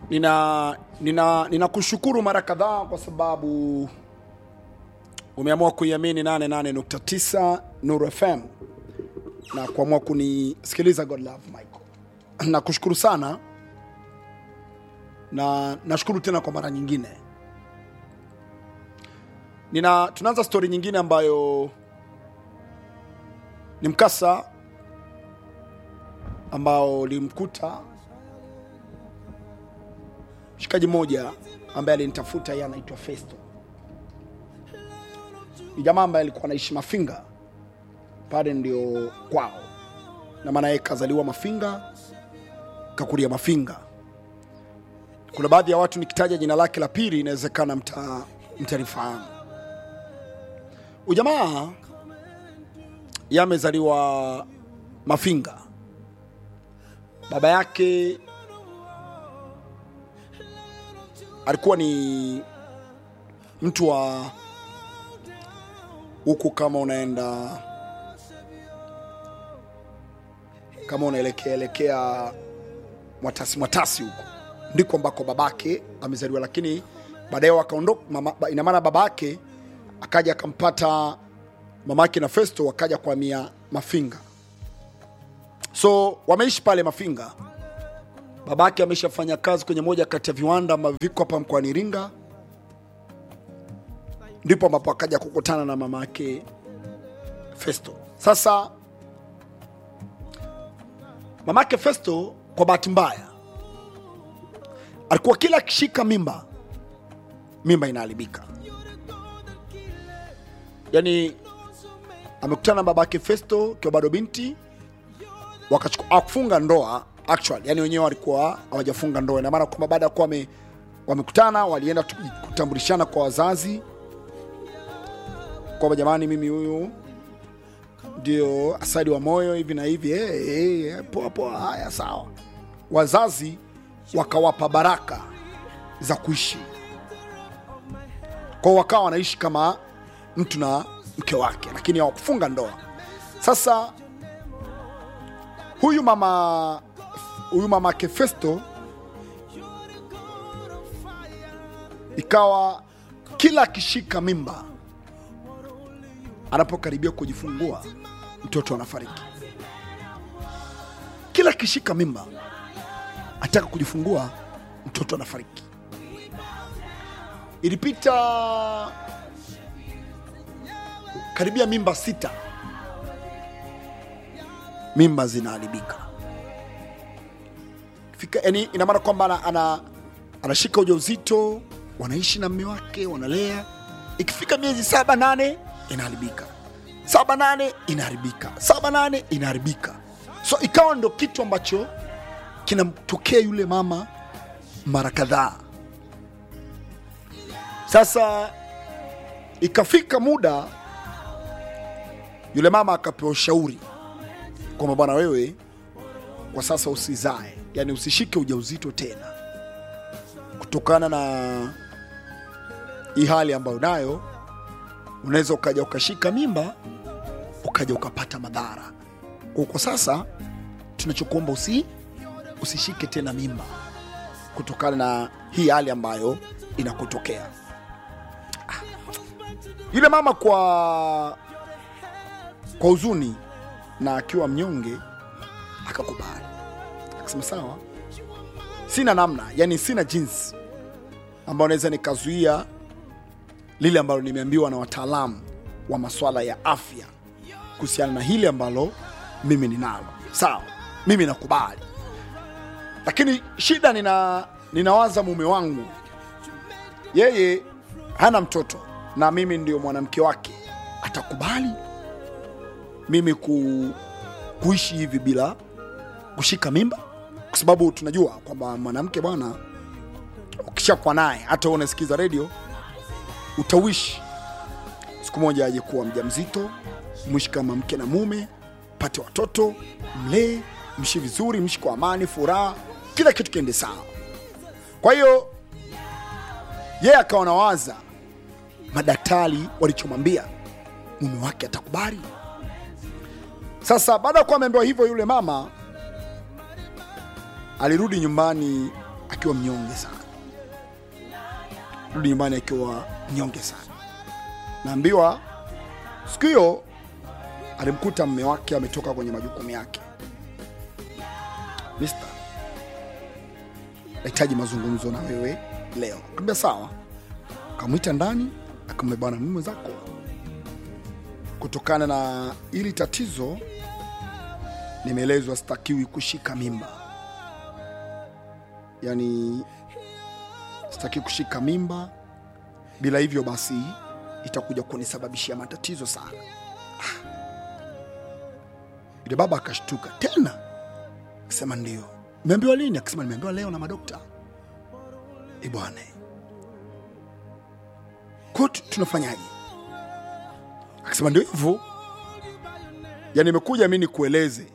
Ninakushukuru mara kadhaa kwa sababu umeamua kuiamini 88.9 Nuru FM na kuamua kunisikiliza. God love Michael. Nakushukuru sana na nashukuru tena kwa mara nyingine. Tunaanza story nyingine ambayo ni mkasa ambao limkuta shikaji moja ambaye alinitafuta. Yeye anaitwa Festo. Ni jamaa ambaye alikuwa anaishi Mafinga. Pale ndio kwao. Na maana yeye kazaliwa Mafinga, kakulia Mafinga. Kuna baadhi ya watu nikitaja jina lake la pili inawezekana mtanifahamu. Ujamaa yamezaliwa Mafinga. Baba yake alikuwa ni mtu wa huku, kama unaelekea Mwatasi huko ndiko ambako babake amezaliwa, lakini baadaye wakaondoka. Ina maana babake akaja akampata mamake na Festo, wakaja kwa Mafinga. So wameishi pale Mafinga. Babake ameshafanya kazi kwenye moja kati ya viwanda ambavyo viko hapa mkoani Iringa. Ndipo ambapo akaja kukutana na mamake Festo. Sasa mamake Festo kwa bahati mbaya alikuwa kila kishika mimba inaharibika. Yaani amekutana na babake Festo kwa bado binti, wakachukua kufunga ndoa. Actually, yani wenyewe walikuwa hawajafunga ndoa. Na maana kwamba baada ya kuwa wamekutana, walienda kutambulishana kwa wazazi kwa jamani, mimi huyu ndio Asadi wa moyo hivi na hivi. Poa, haya sawa. Wazazi wakawapa baraka za kuishi. Kwa wakawa wanaishi kama mtu na mke wake, lakini hawakufunga ndoa. Sasa huyu mama Festo ikawa kila kishika mimba, anapokaribia kujifungua mtoto anafariki. Kila kishika mimba ataka kujifungua mtoto anafariki. Ilipita karibia mimba 6, mimba zinaharibika. Yani ina maana kwamba anashika ujauzito, wanaishi na mume wake, wanalea. Ikifika miezi 7-8 inaharibika. 7-8 inaharibika. 7-8 inaharibika. So ikawa ndo kitu ambacho kinamtokea yule mama mara kadhaa. Sasa ikafika muda yule mama akapewa ushauri kwamba bwana, wewe kwa sasa usizae, yani usishike ujauzito tena, kutokana na hii hali ambayo nayo unaweza ukaja ukashika mimba ukaja ukapata madhara. Kwa sasa tunachokuomba usishike tena mimba kutokana na hii hali ambayo inakutokea. Yule mama kwa huzuni na akiwa mnyonge akakubali. Akasema sawa, sina namna, yani sina jinsi ambayo naweza nikazuia lile ambalo nimeambiwa na wataalamu wa masuala ya afya kuhusiana na hili ambalo mimi ninalo. Sawa, mimi nakubali. Lakini shida ninawaza mume wangu, yeye hana mtoto na mimi ndio mwanamke wake. Atakubali mimi kuishi hivi bila kushika mimba? Kwa sababu tunajua kwamba mwanamke bwana, ukishakuwa naye, hata unasikiza radio, utawishi siku moja aje kuwa mjamzito, mwishi kama mke na mume, pate watoto, mlee, mshi vizuri, mshi kwa amani, furaha, kila kitu kiende sawa. Kwa hiyo yeye akawa nawaza madaktari walichomwambia, mume wake atakubali. Sasa baada ya kuwa ameambiwa hivyo, yule mama alirudi nyumbani akiwa mnyonge sana, rudi nyumbani akiwa mnyonge sana. Naambiwa siku hiyo alimkuta mume wake ametoka kwenye majukumu yake. Mister, nahitaji mazungumzo na wewe leo. Akamwambia sawa. Akamwita ndani, akamwambia bwana, mimi zako kutokana na ili tatizo nimeelezwa sitakiwi kushika mimba. Yaani sitaki kushika mimba, bila hivyo basi itakuja kunisababishia matatizo sana. Yule baba akashtuka tena. Akasema ndio. Nimeambiwa lini? Akasema nimeambiwa leo na madokta. Bwana, kwa tunafanyaje? Akasema ndio hivyo. Yaani nimekuja mimi nikueleze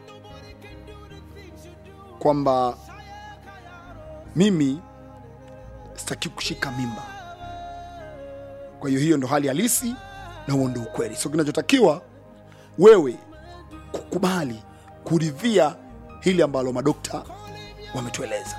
kwamba mimi sitaki kushika mimba. Kwa hiyo ndo hali halisi na huo ndo ukweli. So kinachotakiwa wewe kukubali, kuridhia hili ambalo madokta wametueleza.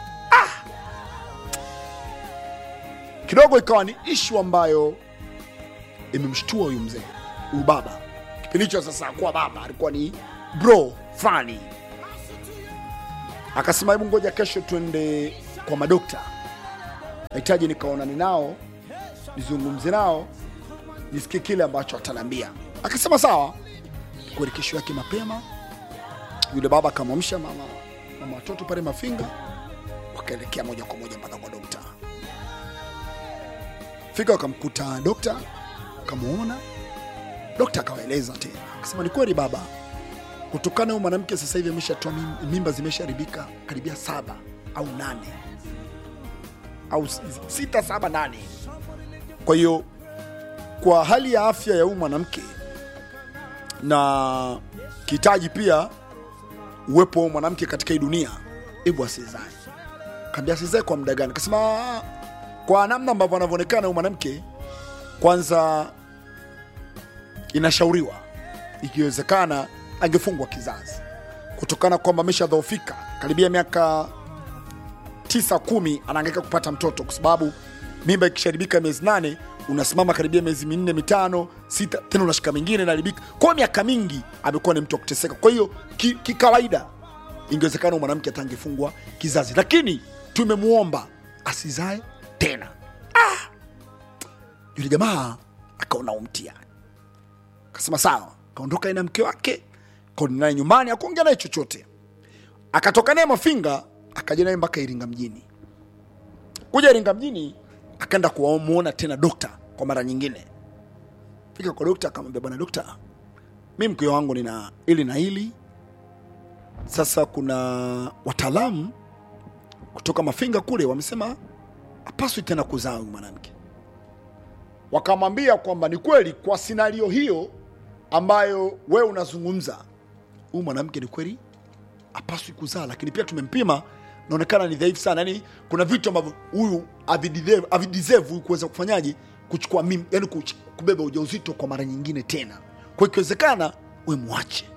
Kidogo ikawa ni issue ambayo imemshtua huyu mzee, huyu baba. Kipindi hicho sasa kwa baba alikuwa ni bro fulani. Akasema hebu ngoja kesho twende kwa madokta, nahitaji nikaonane nao, nizungumze nao, nisikie kile ambacho atanambia. Akasema sawa. Kwa kesho yake mapema yule baba akamwamsha mama watoto pale Mafinga, wakaelekea moja kwa moja mpaka kwa dokta. Fika wakamkuta dokta, akamuona dokta, akawaeleza tena. Akasema ni kweli baba, kutokana na mwanamke sasa hivi ameshatoa mimba, zimesharibika karibia 7 au 8 au 6, 7, 8. Kwa hiyo kwa hali ya afya ya huyu mwanamke na kitaji pia uwepo wa mwanamke katika hii dunia, hebu asizae. Kaambia asizae kwa muda gani? Akasema kwa namna ambavyo anavyoonekana huyu mwanamke, kwanza inashauriwa ikiwezekana angefungwa kizazi, kutokana kwamba ameshadhoofika karibia miaka 9, 10 anahangaika kupata mtoto, kwa sababu mimba ikisharibika miezi 8 unasimama karibia miezi 4, 5, 6 tena unashika mingine inaharibika. Kwa miaka mingi amekuwa ni mtu kuteseka. Kwa hiyo kikawaida ingewezekana mwanamke atangefungwa kizazi, lakini tumemuomba asizae tena. Yule jamaa akaona umtiani. Akasema sawa. Kaondoka na mke wake, kaenda naye nyumbani, akaongea naye chochote. Akatoka naye Mafinga, akaja naye mpaka Iringa mjini. Kuja Iringa mjini, akaenda kuwamuona tena dokta kwa mara nyingine. Fika kwa dokta, akamwambia bwana dokta, mimi mke wangu nina ili na hili. Sasa kuna wataalamu kutoka Mafinga kule wamesema hapaswi tena kuzaa huyu mwanamke. Wakamwambia kwamba ni kweli kwa scenario hiyo ambayo wewe unazungumza, huyu mwanamke ni kweli hapaswi kuzaa, lakini pia tumempima, naonekana ni dhaifu sana. Yaani kuna vitu ambavyo huyu avideserve huyu kuweza kufanyaje, kuchukua mimba, yani kubeba ujauzito kwa mara nyingine tena. Kwa ikiwezekana wewe muache.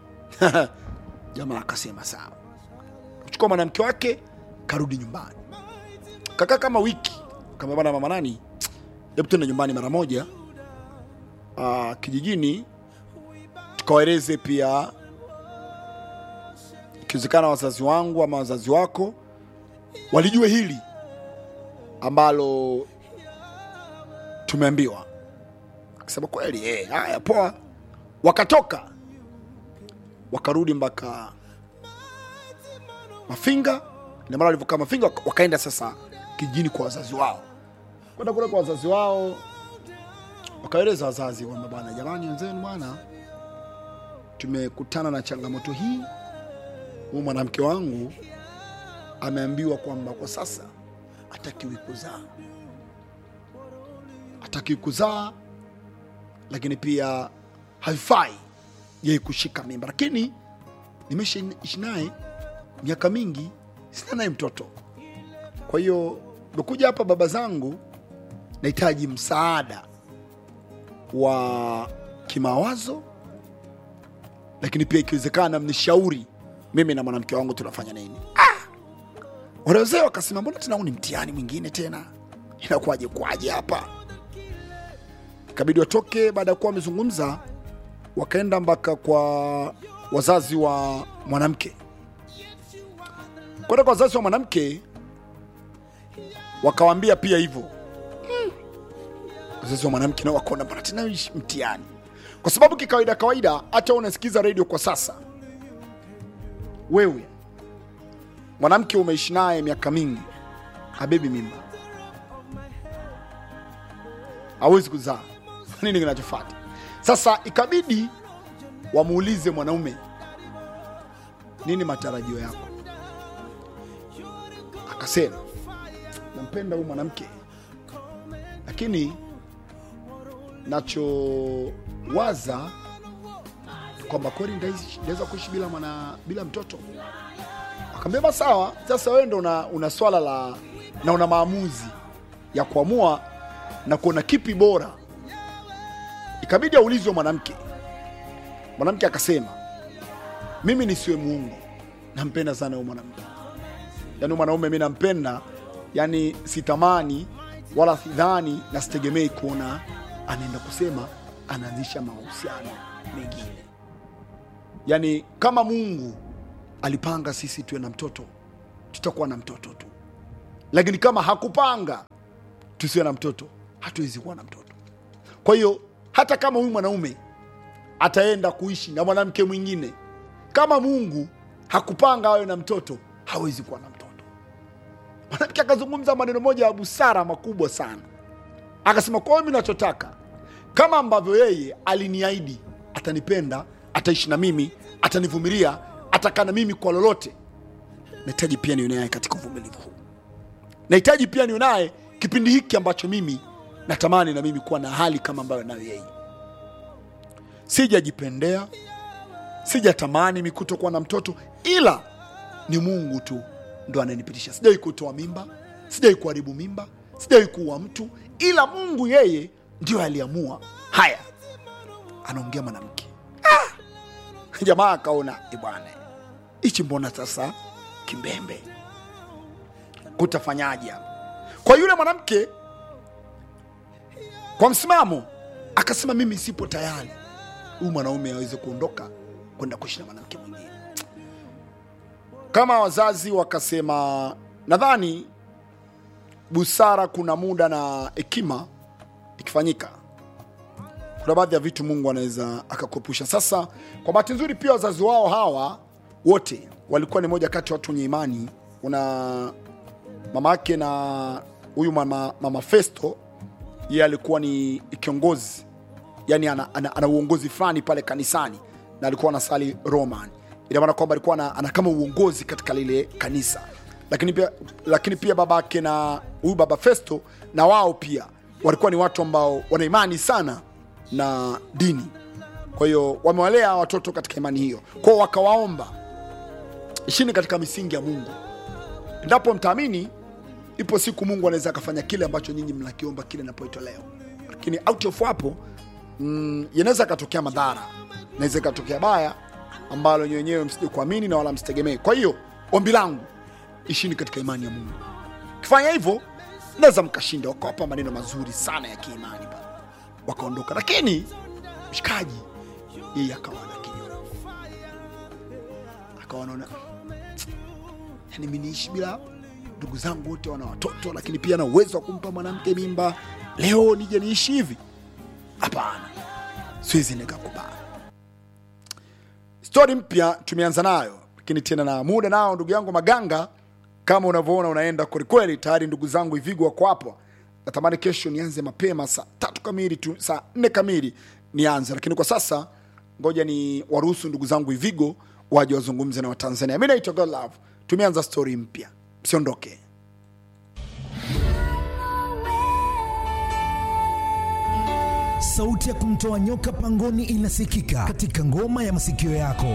Jamaa akasema sawa. Kuchukua mwanamke wake, karudi nyumbani. Kaka kama wiki, kama bwana mama nani, hebu twende nyumbani mara moja kijijini, tukawaeleze pia ikiwezekana wazazi wangu ama wazazi wako walijue hili ambalo tumeambiwa. Akasema kweli, haya poa. Wakatoka wakarudi mpaka Mafinga. Na mara walivyokaa Mafinga wakaenda sasa kijijini kwa wazazi wao. Kwenda kule kwa wazazi wao, wakaeleza wazazi kwamba bwana, jamani wenzenu bwana, tumekutana na changamoto hii. Huyu mwanamke wangu ameambiwa kwamba kwa sasa hatakiwi kuzaa, lakini pia haifai yeye kushika mimba, lakini nimeshaishi naye miaka mingi, sina naye mtoto. Kwa hiyo nimekuja hapa baba zangu, nahitaji msaada wa kimawazo, lakini pia ikiwezekana mnishauri mimi na mwanamke wangu tunafanya nini. Wale wazee wakasema mbona tena ni mtihani mwingine tena? Inakuwaje kwaje hapa? Ikabidi watoke. Baada ya kuwa wamezungumza, wakaenda mpaka kwa wazazi wa mwanamke. Kwa wazazi wa mwanamke wakawaambia pia hivyo. Wazazi wa mwanamke nao wakaona mbona tena mtihani? Kwa sababu kawaida hata unasikiza radio kwa sasa, wewe mwanamke umeishi naye miaka mingi, habebi mimba, hawezi kuzaa, nini kinachofuata? Sasa ikabidi wamuulize mwanaume, nini matarajio yako? Akasema nampenda huyu mwanamke, lakini nachowaza kwamba kweli ndaweza kuishi bila mtoto. Akamwambia sawa, sasa wewe ndo una swala la na una maamuzi ya kuamua na kuona kipi bora. Ikabidi aulizwe mwanamke. Mwanamke akasema, mimi nisiwe muongo, nampenda sana huyu mwanamke. Yaani mwanaume mimi nampenda, yani sitamani wala sidhani na sitegemei kuona anaenda kusema anaanzisha mahusiano mengine. Yani kama Mungu alipanga sisi tuwe na mtoto, tutakuwa na mtoto tu. Lakini kama hakupanga tusiwe na mtoto, hatuwezi kuwa na mtoto. Kwa hiyo hata kama huyu mwanaume ataenda kuishi na mwanamke mwingine, kama Mungu hakupanga awe na mtoto, hawezi kuwa na mtoto. Mwanamke akazungumza maneno moja ya busara makubwa sana. Akasema kwa mimi ninachotaka, kama ambavyo yeye aliniahidi atanipenda, ataishi na mimi, atanivumilia, atakaa na mimi kwa lolote, nahitaji pia niwe naye katika uvumilivu huu. Nahitaji pia niwe naye kipindi hiki ambacho mimi natamani na mimi kuwa na hali kama ambayo nayo yeye. Sijajipendea, sijatamani mimi kutokuwa na mtoto, ila ni Mungu tu ndo ananipitisha. Sijai kutoa mimba, sijai kuharibu mimba, sijai kuua mtu, ila Mungu yeye ndio aliamua haya. Anaongea mwanamke. Jamaa akaona bwana, hichi mbona sasa kimbembe, kutafanyaje hapa? Kwa yule mwanamke kwa msimamo akasema, mimi sipo tayari huyu mwanaume aweze kuondoka kwenda kuishi na mwanamke mwingine. Kama wazazi wakasema, nadhani busara kuna muda na hekima ikifanyika, kuna baadhi ya vitu Mungu anaweza akakuepusha. Sasa kwa bahati nzuri pia wazazi wao hawa wote walikuwa ni moja kati ya watu wenye imani. Una mama yake na huyu mama Festo, yeye alikuwa ni kiongozi, yani ana uongozi fulani pale kanisani, na alikuwa anasali Roman. Ina maana kwamba alikuwa ana kama uongozi katika lile kanisa. Lakini pia babake na huyu baba Festo na wao pia walikuwa ni watu ambao wana imani sana na dini. Kwa hiyo wamewalea watoto katika imani hiyo. Kwa hiyo wakawaomba, ishini katika misingi ya Mungu. Endapo mtaamini, ipo siku Mungu anaweza akafanya kile ambacho nyinyi mnakiomba kile napoitwa leo. Lakini out of hapo yanaweza katokea madhara, naweza katokea baya ambalo nyenyewe msije kuamini na wala msitegemee. Kwa hiyo ombi langu, ishini katika imani ya Mungu. Kifanya hivyo naweza mkashinda. Wakawapa maneno mazuri sana ya kiimani pale, wakaondoka. Lakini mshikaji yeye akawa na kinyongo, akaona yani mimi niishi bila ndugu zangu wote wana watoto, lakini pia na uwezo wa kumpa mwanamke mimba, leo nije niishi hivi? Hapana, siwezi nikakubali. Story mpya tumeanza nayo, lakini tena na muda nao ndugu yangu Maganga, kama unavyoona unaenda kweli. Tayari ndugu zangu Ivigo wako hapo. Natamani kesho nianze mapema saa 3 kamili tu, saa 4 kamili nianze. Lakini kwa sasa ngoja ni waruhusu ndugu zangu Ivigo waje wazungumze na Watanzania. Mimi naitwa God Love. Tumeanza story mpya. Msiondoke. Sauti ya kumtoa nyoka pangoni inasikika katika ngoma ya masikio yako.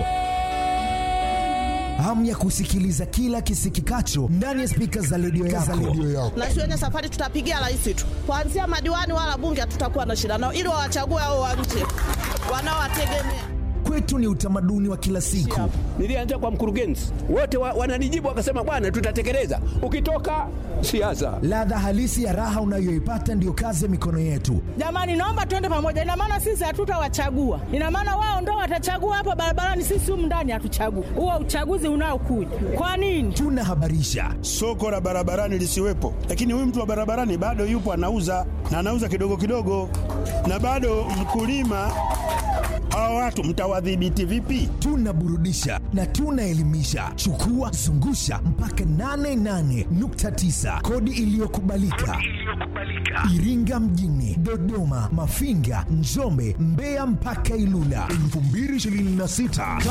Hamu ya kusikiliza kila kisikikacho ndani ya speaker za redio yako. Na shule safari tutapigia rais tu. Kuanzia madiwani wala bunge hatutakuwa na shida nao, ili wawachague hao wa nje wanaowategemea. Kwetu ni utamaduni wa kila siku. Nilianza kwa mkurugenzi, wote wananijibu wakasema bwana, tutatekeleza. Ukitoka siasa, Ladha halisi ya raha unayoipata ndiyo kazi ya mikono yetu. Jamani, naomba tuende pamoja. Ina maana sisi hatutawachagua. Ina maana wao ndo watachagua hapa barabarani, sisi humu ndani hatuchagui. Huo uchaguzi unaokuja kwa nini? Tunahabarisha, soko la barabarani lisiwepo, lakini huyu mtu wa barabarani bado yupo anauza na anauza kidogo kidogo, na bado mkulima. Hawa watu mtawadhibiti vipi? tunaburudisha na tunaelimisha. Chukua, zungusha mpaka 88.9, kodi iliyokubalika. Iringa mjini, Dodoma, Mafinga, Njombe, Mbeya mpaka Ilula 2026.